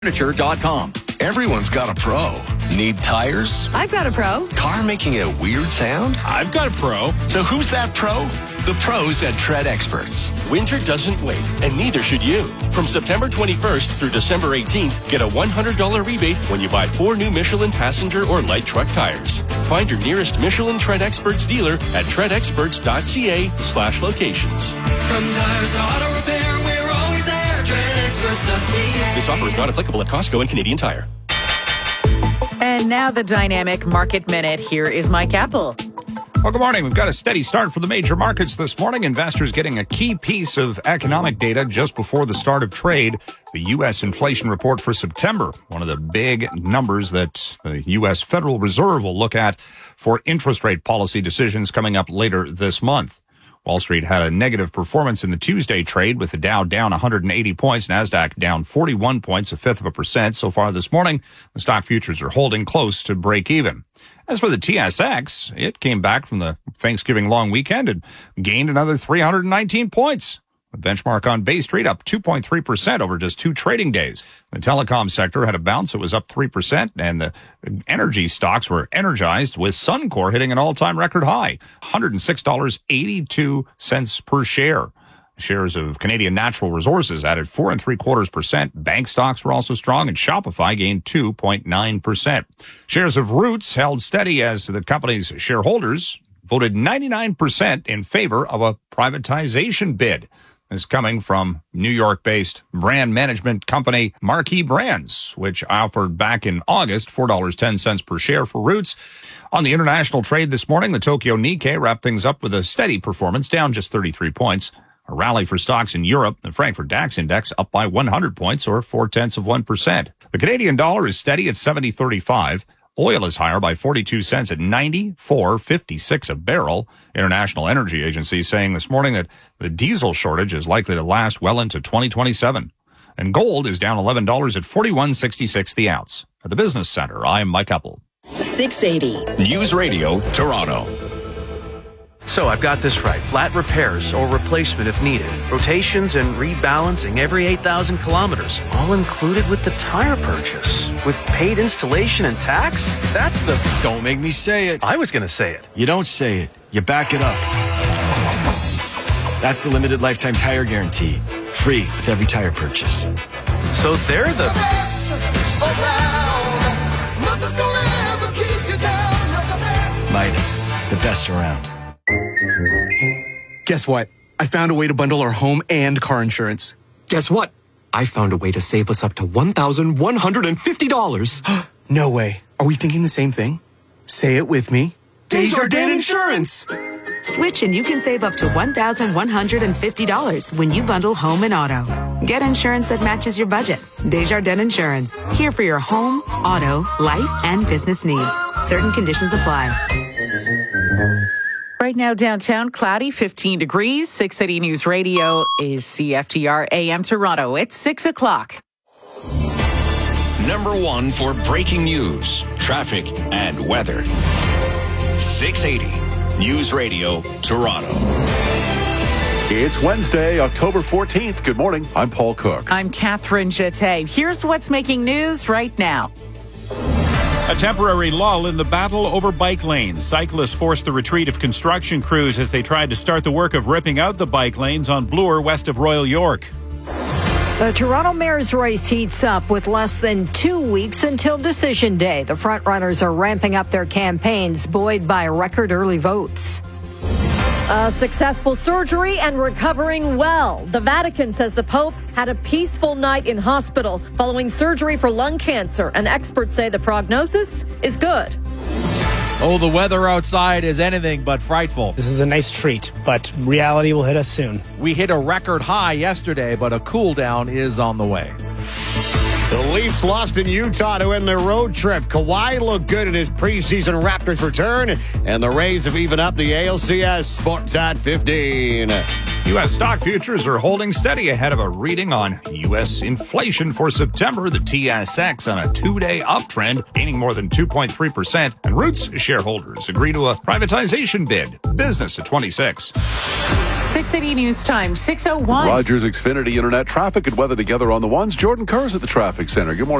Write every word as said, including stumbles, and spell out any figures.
Furniture dot com. Everyone's got a pro. Need tires? I've got a pro. Car making a weird sound? I've got a pro. So who's that pro? The pros at Tread Experts. Winter doesn't wait, and neither should you. From September twenty-first through December eighteenth, get a one hundred dollars rebate when you buy four new Michelin passenger or light truck tires. Find your nearest Michelin Tread Experts dealer at tread experts dot c a slash locations. From tires to auto repair, we're always there. tread experts dot c a. This offer is not applicable at Costco and Canadian Tire. And now the Dynamic Market Minute. Here is Mike Apple. Well, good morning. We've got a steady start for the major markets this morning. Investors getting a key piece of economic data just before the start of trade. The U S inflation report for September, one of the big numbers that the U S Federal Reserve will look at for interest rate policy decisions coming up later this month. Wall Street had a negative performance in the Tuesday trade with the Dow down one hundred eighty points, NASDAQ down forty-one points, a fifth of a percent. So far this morning, the stock futures are holding close to break even. As for the T S X, it came back from the Thanksgiving long weekend and gained another three hundred nineteen points. The benchmark on Bay Street up two point three percent over just two trading days. The telecom sector had a bounce. It was up three percent, and the energy stocks were energized with Suncor hitting an all-time record high, one hundred six dollars and eighty-two cents per share. Shares of Canadian Natural Resources added four and three quarters percent. Bank stocks were also strong, and Shopify gained two point nine percent. Shares of Roots held steady as the company's shareholders voted ninety-nine percent in favor of a privatization bid. This is coming from New York-based brand management company Marquee Brands, which offered back in August four dollars and ten cents per share for Roots. On the international trade this morning, the Tokyo Nikkei wrapped things up with a steady performance, down just thirty-three points. A rally for stocks in Europe. The Frankfurt DAX index up by one hundred points, or four-tenths of one percent. The Canadian dollar is steady at seventy thirty-five. Oil is higher by forty-two cents at ninety-four fifty-six a barrel. International Energy Agency saying this morning that the diesel shortage is likely to last well into twenty twenty-seven. And gold is down eleven dollars at forty-one sixty-six the ounce. At the Business Center, I'm Mike Apple. six eighty. News Radio, Toronto. So I've got this right. Flat repairs or replacement if needed. Rotations and rebalancing every eight thousand kilometers. All included with the tire purchase. With paid installation and tax? That's the... Don't make me say it. I was going to say it. You don't say it. You back it up. That's the limited lifetime tire guarantee. Free with every tire purchase. So they're the... The best around. Nothing's gonna ever keep you down. You're the best. Midas, the best around. Guess what? I found a way to bundle our home and car insurance. Guess what? I found a way to save us up to one thousand one hundred fifty dollars. No way. Are we thinking the same thing? Say it with me. Desjardins Insurance! Switch and you can save up to one thousand one hundred fifty dollars when you bundle home and auto. Get insurance that matches your budget. Desjardins Insurance. Here for your home, auto, life, and business needs. Certain conditions apply. Right now, downtown, cloudy, fifteen degrees. six eighty News Radio is C F T R A M Toronto. It's six o'clock. Number one for breaking news, traffic, and weather. six eighty News Radio, Toronto. It's Wednesday, October fourteenth. Good morning. I'm Paul Cook. I'm Catherine Jeté. Here's what's making news right now. A temporary lull in the battle over bike lanes. Cyclists forced the retreat of construction crews as they tried to start the work of ripping out the bike lanes on Bloor west of Royal York. The Toronto mayor's race heats up with less than two weeks until Decision Day. The frontrunners are ramping up their campaigns, buoyed by record early votes. A successful surgery and recovering well. The Vatican says the Pope had a peaceful night in hospital following surgery for lung cancer, and experts say the prognosis is good. Oh, the weather outside is anything but frightful. This is a nice treat, but reality will hit us soon. We hit a record high yesterday, but a cool down is on the way. The Leafs lost in Utah to end their road trip. Kawhi looked good in his preseason Raptors return, and the Rays have even up the A L C S Sports at fifteen. U S stock futures are holding steady ahead of a reading on U S inflation for September. The T S X on a two-day uptrend, gaining more than two point three percent. And Roots shareholders agree to a privatization bid. Business at twenty-six. six eighty News Time, six oh one. Rogers Xfinity Internet traffic and weather together on the ones. Jordan Kurz at the traffic center. Good morning.